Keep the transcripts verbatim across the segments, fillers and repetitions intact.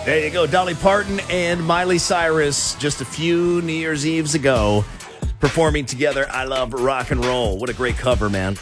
There you go, Dolly Parton and Miley Cyrus just a few New Year's Eves ago performing together I Love Rock and Roll. What a great cover, man.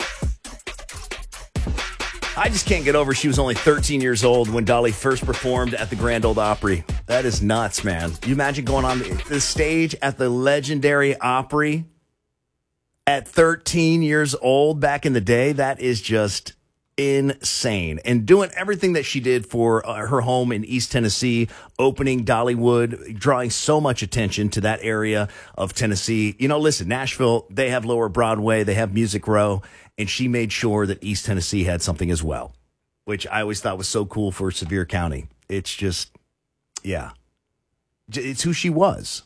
I just can't get over she was only thirteen years old when Dolly first performed at the Grand Ole Opry. That is nuts, man. You imagine going on the stage at the legendary Opry at thirteen years old back in the day? That is just insane. And doing everything that she did for uh, her home in East Tennessee, opening Dollywood, drawing so much attention to that area of Tennessee. You know, listen, Nashville, they have Lower Broadway, they have Music Row, and she made sure that East Tennessee had something as well, which I always thought was so cool for Sevier County. It's just, yeah, it's who she was.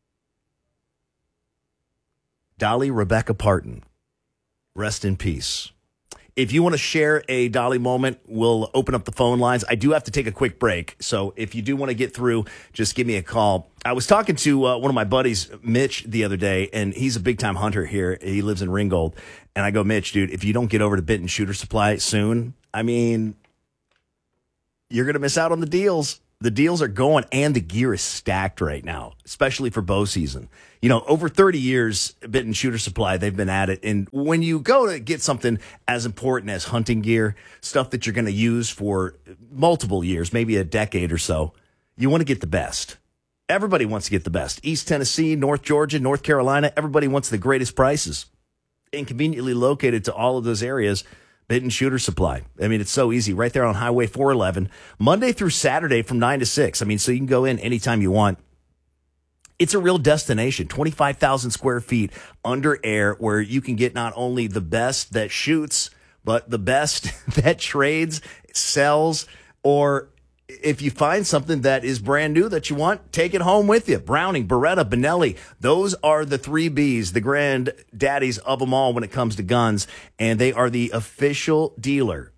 Dolly Rebecca Parton, rest in peace. If you want to share a Dolly moment, we'll open up the phone lines. I do have to take a quick break, so if you do want to get through, just give me a call. I was talking to uh, one of my buddies, Mitch, the other day, and he's a big-time hunter here. He lives in Ringgold. And I go, Mitch, dude, if you don't get over to Benton Shooter Supply soon, I mean, you're going to miss out on the deals. The deals are going, and the gear is stacked right now, especially for bow season. You know, over thirty years, Benton Shooter Supply, they've been at it. And when you go to get something as important as hunting gear, stuff that you're going to use for multiple years, maybe a decade or so, you want to get the best. Everybody wants to get the best. East Tennessee, North Georgia, North Carolina, everybody wants the greatest prices. Inconveniently located to all of those areas, Benton Shooter Supply. I mean, it's so easy. Right there on Highway four eleven, Monday through Saturday from nine to six. I mean, so you can go in anytime you want. It's a real destination, twenty-five thousand square feet under air, where you can get not only the best that shoots, but the best that trades, sells, or if you find something that is brand new that you want, take it home with you. Browning, Beretta, Benelli, those are the three Bs, the granddaddies of them all when it comes to guns, and they are the official dealer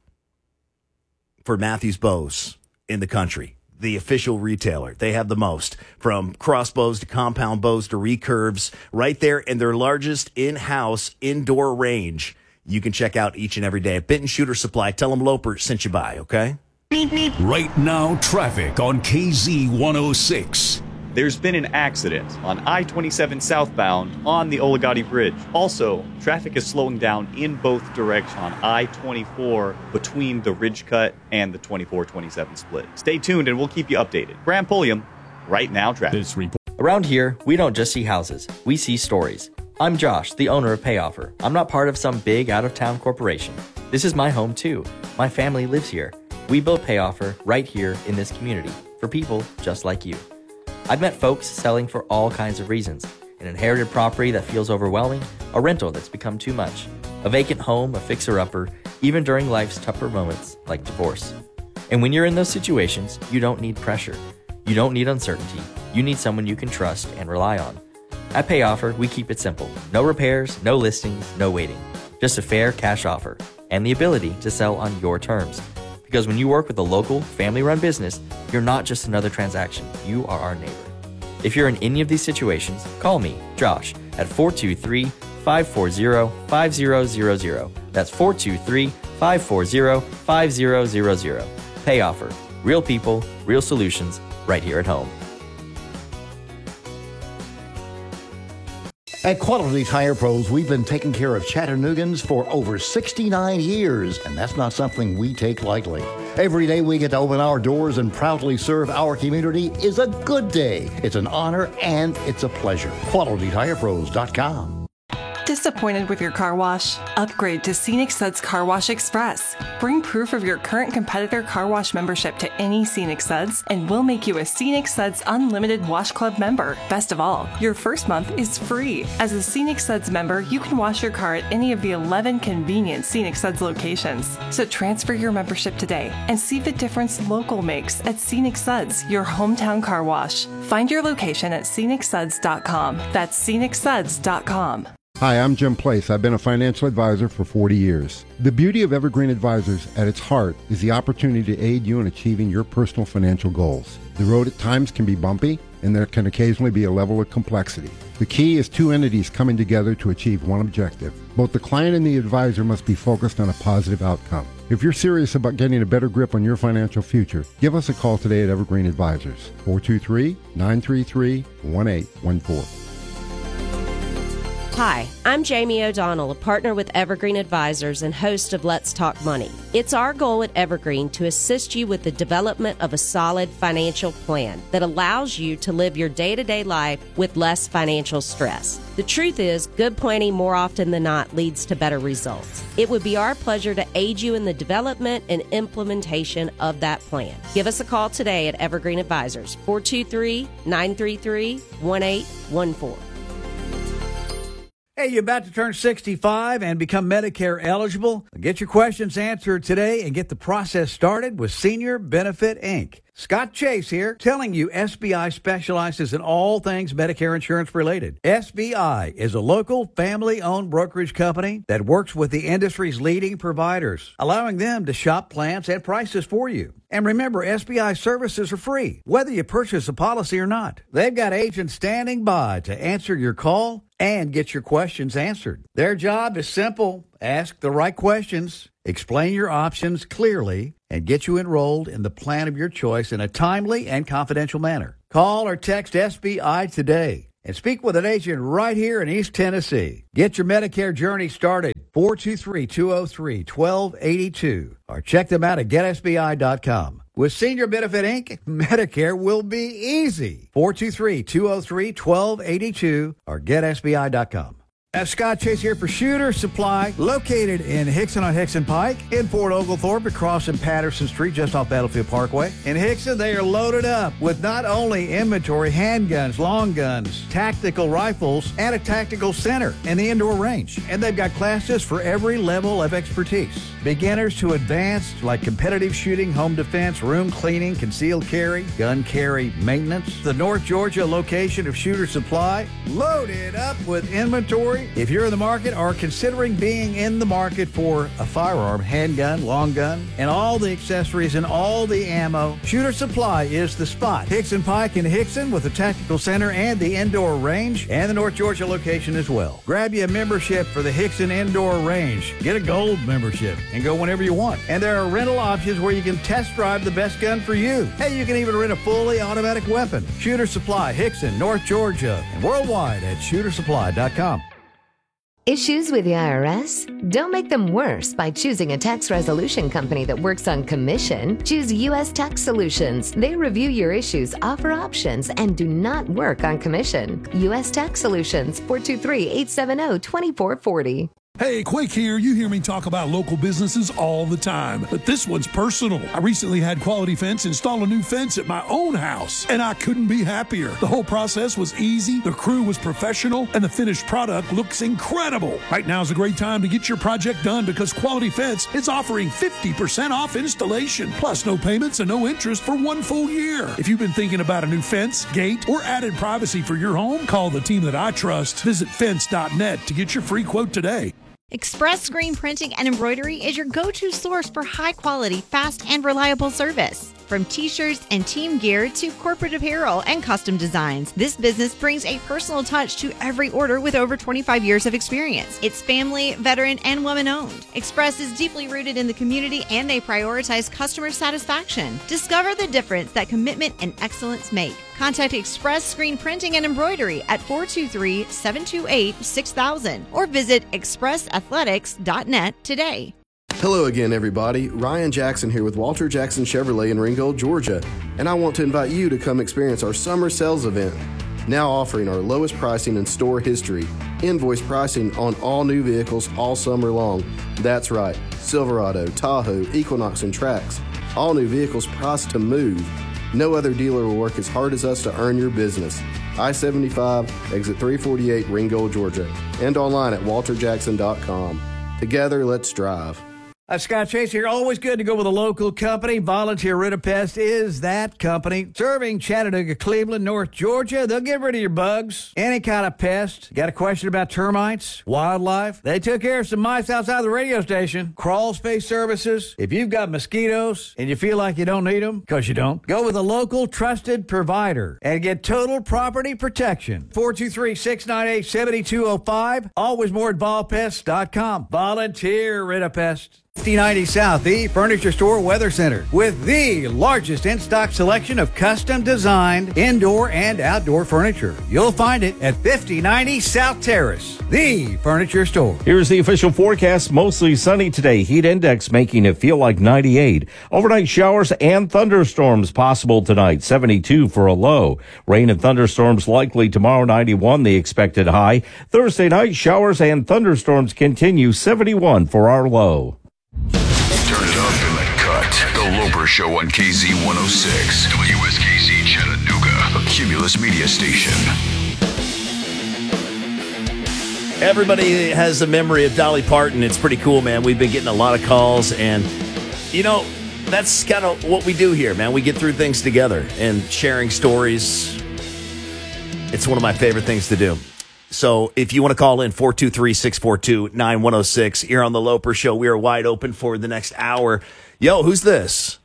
for Matthews Bows in the country. The official retailer. They have the most, from crossbows to compound bows to recurves, right there in their largest in-house indoor range. You can check out each and every day at Benton Shooter Supply. Tell them Loper sent you by, okay? Right now, traffic on K Z one oh six. There's been an accident on I twenty-seven southbound on the Oligati Bridge. Also, traffic is slowing down in both directions on I twenty-four between the Ridge Cut and the twenty-four twenty-seven split. Stay tuned and we'll keep you updated. Grand Pulliam, right now traffic. This report. Around here, we don't just see houses, we see stories. I'm Josh, the owner of Payoffer. I'm not part of some big out-of-town corporation. This is my home too. My family lives here. We built Payoffer right here in this community for people just like you. I've met folks selling for all kinds of reasons. An inherited property that feels overwhelming, a rental that's become too much, a vacant home, a fixer-upper, even during life's tougher moments like divorce. And when you're in those situations, you don't need pressure. You don't need uncertainty. You need someone you can trust and rely on. At Payoffer, we keep it simple. No repairs, no listings, no waiting. Just a fair cash offer and the ability to sell on your terms. Because when you work with a local, family-run business, you're not just another transaction. You are our neighbor. If you're in any of these situations, call me, Josh, at four two three, five four zero, five zero zero zero. That's four two three, five four zero, five zero zero zero. Payoffer. Real people, real solutions, right here at home. At Quality Tire Pros, we've been taking care of Chattanoogan's for over sixty-nine years, and that's not something we take lightly. Every day we get to open our doors and proudly serve our community is a good day. It's an honor and it's a pleasure. Quality Tire Pros dot com. Disappointed with your car wash? Upgrade to Scenic Suds Car Wash Express. Bring proof of your current competitor car wash membership to any Scenic Suds, and we'll make you a Scenic Suds Unlimited Wash Club member. Best of all, your first month is free. As a Scenic Suds member, you can wash your car at any of the eleven convenient Scenic Suds locations. So transfer your membership today and see the difference local makes at Scenic Suds, your hometown car wash. Find your location at Scenic Suds dot com. That's Scenic Suds dot com. Hi, I'm Jim Place. I've been a financial advisor for forty years. The beauty of Evergreen Advisors at its heart is the opportunity to aid you in achieving your personal financial goals. The road at times can be bumpy, and there can occasionally be a level of complexity. The key is two entities coming together to achieve one objective. Both the client and the advisor must be focused on a positive outcome. If you're serious about getting a better grip on your financial future, give us a call today at Evergreen Advisors, four two three, nine three three, one eight one four. Hi, I'm Jamie O'Donnell, a partner with Evergreen Advisors and host of Let's Talk Money. It's our goal at Evergreen to assist you with the development of a solid financial plan that allows you to live your day-to-day life with less financial stress. The truth is, good planning more often than not leads to better results. It would be our pleasure to aid you in the development and implementation of that plan. Give us a call today at Evergreen Advisors, four two three, nine three three, one eight one four. Hey, you about to turn sixty-five and become Medicare eligible? Get your questions answered today and get the process started with Senior Benefit Incorporated. Scott Chase here, telling you S B I specializes in all things Medicare insurance related. S B I is a local family-owned brokerage company that works with the industry's leading providers, allowing them to shop plans and prices for you. And remember, S B I services are free, whether you purchase a policy or not. They've got agents standing by to answer your call and get your questions answered. Their job is simple. Ask the right questions, explain your options clearly, and get you enrolled in the plan of your choice in a timely and confidential manner. Call or text S B I today and speak with an agent right here in East Tennessee. Get your Medicare journey started, four two three, two oh three, one two eight two, or check them out at get S B I dot com. With Senior Benefit Incorporated, Medicare will be easy. four two three, two oh three, one two eight two or get S B I dot com. Uh, Scott Chase here for Shooter Supply, located in Hickson on Hickson Pike, in Fort Oglethorpe, across in Patterson Street, just off Battlefield Parkway. In Hickson, they are loaded up with not only inventory, handguns, long guns, tactical rifles, and a tactical center in the indoor range. And they've got classes for every level of expertise. Beginners to advanced, like competitive shooting, home defense, room cleaning, concealed carry, gun carry maintenance. The North Georgia location of Shooter Supply, loaded up with inventory. If you're in the market or considering being in the market for a firearm, handgun, long gun, and all the accessories and all the ammo, Shooter Supply is the spot. Hickson Pike in Hickson with the Tactical Center and the indoor range, and the North Georgia location as well. Grab you a membership for the Hickson Indoor Range. Get a gold membership and go whenever you want. And there are rental options where you can test drive the best gun for you. Hey, you can even rent a fully automatic weapon. Shooter Supply, Hickson, North Georgia, and worldwide at shooter supply dot com. Issues with the I R S? Don't make them worse by choosing a tax resolution company that works on commission. Choose U S Tax Solutions. They review your issues, offer options, and do not work on commission. U S Tax Solutions, four two three, eight seven zero, two four four zero. Hey, Quake here. You hear me talk about local businesses all the time, but this one's personal. I recently had Quality Fence install a new fence at my own house, and I couldn't be happier. The whole process was easy, the crew was professional, and the finished product looks incredible. Right now is a great time to get your project done because Quality Fence is offering fifty percent off installation, plus no payments and no interest for one full year. If you've been thinking about a new fence, gate, or added privacy for your home, call the team that I trust. Visit fence dot net to get your free quote today. Express Screen Printing and Embroidery is your go-to source for high-quality, fast, and reliable service. From t-shirts and team gear to corporate apparel and custom designs, this business brings a personal touch to every order with over twenty-five years of experience. It's family, veteran, and woman-owned. Express is deeply rooted in the community and they prioritize customer satisfaction. Discover the difference that commitment and excellence make. Contact Express Screen Printing and Embroidery at four two three, seven two eight, six thousand or visit express athletics dot net today. Hello again, everybody. Ryan Jackson here with Walter Jackson Chevrolet in Ringgold, Georgia, and I want to invite you to come experience our summer sales event. Now offering our lowest pricing in store history, invoice pricing on all new vehicles all summer long. That's right, Silverado, Tahoe, Equinox, and Trax. All new vehicles priced to move. No other dealer will work as hard as us to earn your business. I seventy-five, exit three forty-eight, Ringgold, Georgia, and online at walter jackson dot com. Together, let's drive. Uh, Scott Chase here. Always good to go with a local company. Volunteer Rid-A-Pest is that company. Serving Chattanooga, Cleveland, North Georgia. They'll get rid of your bugs. Any kind of pest. Got a question about termites, wildlife? They took care of some mice outside the radio station. Crawl space services. If you've got mosquitoes and you feel like you don't need them, because you don't, go with a local trusted provider and get total property protection. four two three, six nine eight, seven two zero five. Always more at vol pest dot com. Volunteer Rid-A-Pest. fifty ninety South, the Furniture Store Weather Center, with the largest in-stock selection of custom-designed indoor and outdoor furniture. You'll find it at fifty ninety South Terrace, the Furniture Store. Here's the official forecast. Mostly sunny today. Heat index making it feel like ninety-eight. Overnight showers and thunderstorms possible tonight. seventy-two for a low. Rain and thunderstorms likely tomorrow. ninety-one the expected high. Thursday night showers and thunderstorms continue. seventy-one for our low. Turn it up in the cut. The Loper Show on K Z one oh six. W S K Z Chattanooga. A Cumulus media station. Everybody has a memory of Dolly Parton. It's pretty cool, man. We've been getting a lot of calls, and, you know, that's kind of what we do here, man. We get through things together and sharing stories. It's one of my favorite things to do. So if you want to call in, four two three, six four two, nine one oh six, here on the Loper Show, we are wide open for the next hour. Yo, who's this?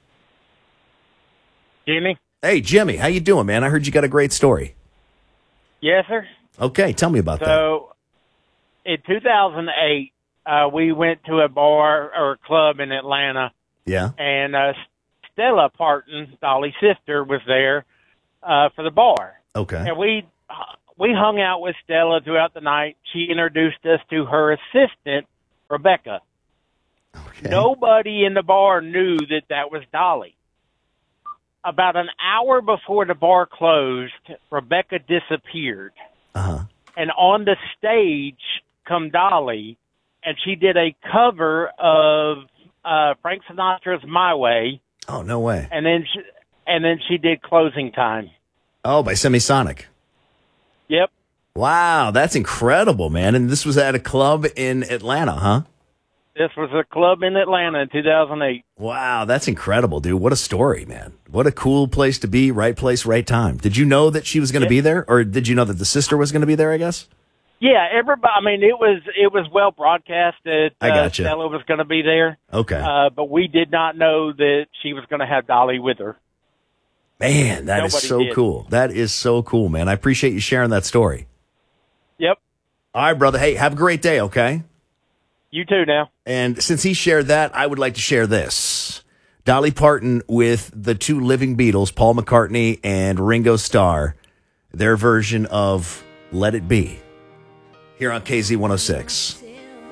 Jimmy. Hey, Jimmy, how you doing, man? I heard you got a great story. Yes, sir. Okay, tell me about so, that. So in two thousand eight, uh, we went to a bar or a club in Atlanta. Yeah. And uh, Stella Parton, Dolly's sister, was there uh, for the bar. Okay. And we... We hung out with Stella throughout the night. She introduced us to her assistant, Rebecca. Okay. Nobody in the bar knew that that was Dolly. About an hour before the bar closed, Rebecca disappeared. Uh-huh. And on the stage come Dolly, and she did a cover of uh, Frank Sinatra's My Way. Oh, no way. And then she, and then she did Closing Time. Oh, by Semisonic. Yep. Wow, that's incredible, man. And this was at a club in Atlanta, huh? This was a club in Atlanta in two thousand eight. Wow, that's incredible, dude. What a story, man. What a cool place to be, right place, right time. Did you know that she was going to Yeah. be there? Or did you know that the sister was going to be there, I guess? Yeah, everybody. I mean, it was it was well broadcast that I uh, gotcha. Stella was going to be there. Okay. Uh, but we did not know that she was going to have Dolly with her. Man, that is Nobody so did. cool. That is so cool, man. I appreciate you sharing that story. Yep. All right, brother. Hey, have a great day, okay? You too now. And since he shared that, I would like to share this. Dolly Parton with the two living Beatles, Paul McCartney and Ringo Starr, their version of Let It Be, here on K Z one oh six.